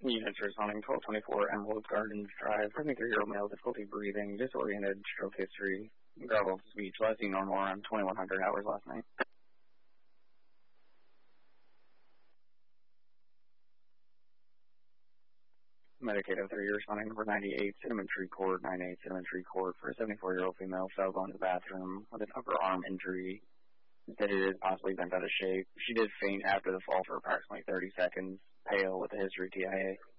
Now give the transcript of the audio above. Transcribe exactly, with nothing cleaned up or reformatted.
Units responding twelve twenty-four Emerald Gardens Drive. seventy-three-year-old male, difficulty breathing, disoriented, stroke history, garbled speech, last seen normal around twenty-one hundred hours last night. Medicaid oh three, responding number ninety-eight, Cinnamon Tree Court, ninety-eight Cinnamon Tree Court, for a seventy-four-year-old female, fell going to the bathroom with an upper arm injury. That it is possibly bent out of shape. She did faint after the fall for approximately thirty seconds, pale with a history T I A.